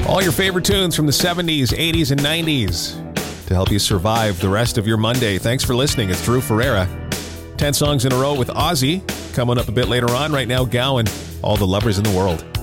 All your favorite tunes from the 70s, 80s, and 90s to help you survive the rest of your Monday. Thanks for listening. It's Drew Ferreira. 10 songs in a row with Ozzy coming up a bit later on. Right now, Gowan, All the Lovers in the World.